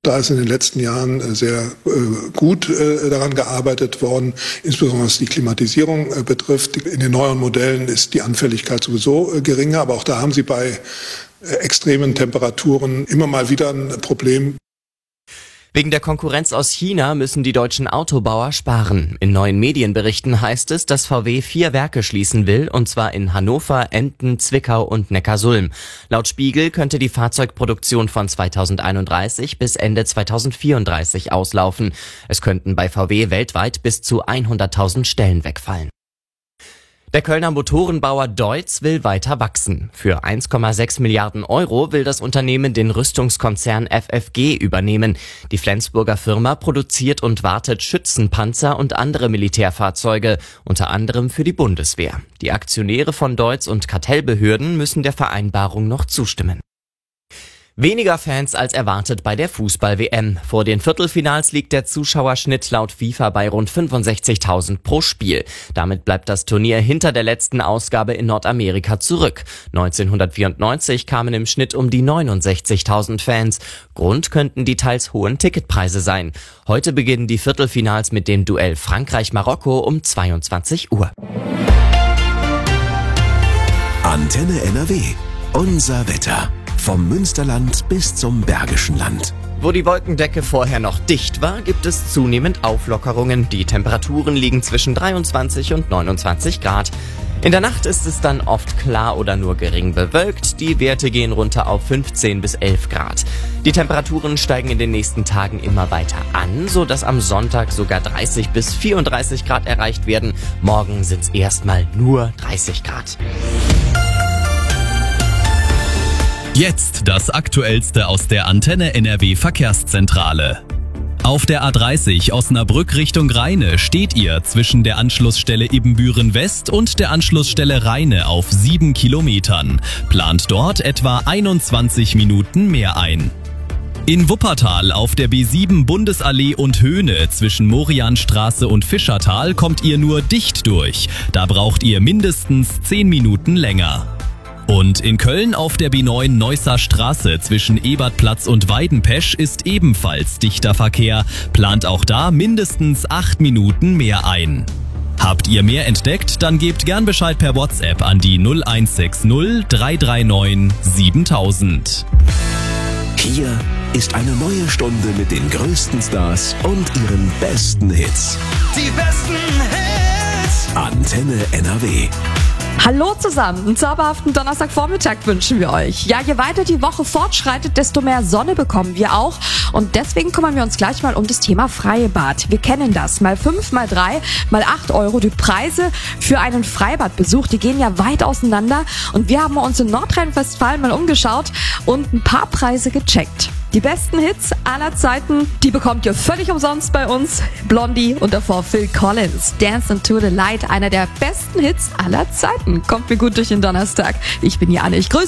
Da ist in den letzten Jahren sehr gut daran gearbeitet worden, insbesondere was die Klimatisierung betrifft. In den neueren Modellen ist die Anfälligkeit sowieso geringer, aber auch da haben Sie bei extremen Temperaturen immer mal wieder ein Problem. Wegen der Konkurrenz aus China müssen die deutschen Autobauer sparen. In neuen Medienberichten heißt es, dass VW 4 Werke schließen will, und zwar in Hannover, Emden, Zwickau und Neckarsulm. Laut Spiegel könnte die Fahrzeugproduktion von 2031 bis Ende 2034 auslaufen. Es könnten bei VW weltweit bis zu 100.000 Stellen wegfallen. Der Kölner Motorenbauer Deutz will weiter wachsen. Für 1,6 Milliarden Euro will das Unternehmen den Rüstungskonzern FFG übernehmen. Die Flensburger Firma produziert und wartet Schützenpanzer und andere Militärfahrzeuge, unter anderem für die Bundeswehr. Die Aktionäre von Deutz und Kartellbehörden müssen der Vereinbarung noch zustimmen. Weniger Fans als erwartet bei der Fußball-WM. Vor den Viertelfinals liegt der Zuschauerschnitt laut FIFA bei rund 65.000 pro Spiel. Damit bleibt das Turnier hinter der letzten Ausgabe in Nordamerika zurück. 1994 kamen im Schnitt um die 69.000 Fans. Grund könnten die teils hohen Ticketpreise sein. Heute beginnen die Viertelfinals mit dem Duell Frankreich-Marokko um 22 Uhr. Antenne NRW. Unser Wetter. Vom Münsterland bis zum Bergischen Land. Wo die Wolkendecke vorher noch dicht war, gibt es zunehmend Auflockerungen. Die Temperaturen liegen zwischen 23 und 29 Grad. In der Nacht ist es dann oft klar oder nur gering bewölkt. Die Werte gehen runter auf 15 bis 11 Grad. Die Temperaturen steigen in den nächsten Tagen immer weiter an, sodass am Sonntag sogar 30 bis 34 Grad erreicht werden. Morgen sind es erstmal nur 30 Grad. Jetzt das Aktuellste aus der Antenne NRW Verkehrszentrale. Auf der A30 Osnabrück Richtung Rheine steht ihr zwischen der Anschlussstelle Ibbenbüren West und der Anschlussstelle Rheine auf 7 Kilometern. Plant dort etwa 21 Minuten mehr ein. In Wuppertal auf der B7 Bundesallee und Höhne zwischen Morianstraße und Fischertal kommt ihr nur dicht durch. Da braucht ihr mindestens 10 Minuten länger. Und in Köln auf der B9 Neusser Straße zwischen Ebertplatz und Weidenpesch ist ebenfalls dichter Verkehr. Plant auch da mindestens 8 Minuten mehr ein. Habt ihr mehr entdeckt? Dann gebt gern Bescheid per WhatsApp an die 0160 339 7000. Hier ist eine neue Stunde mit den größten Stars und ihren besten Hits. Die besten Hits. Antenne NRW. Hallo zusammen, einen zauberhaften Donnerstagvormittag wünschen wir euch. Ja, je weiter die Woche fortschreitet, desto mehr Sonne bekommen wir auch. Und deswegen kümmern wir uns gleich mal um das Thema Freibad. Wir kennen das. Mal 5, mal 3, mal 8 Euro. Die Preise für einen Freibadbesuch, die gehen ja weit auseinander. Und wir haben uns in Nordrhein-Westfalen mal umgeschaut und ein paar Preise gecheckt. Die besten Hits aller Zeiten, die bekommt ihr völlig umsonst bei uns. Blondie und davor Phil Collins. Dance into the Light, einer der besten Hits aller Zeiten. Kommt mir gut durch den Donnerstag. Ich bin Jane, ich grüße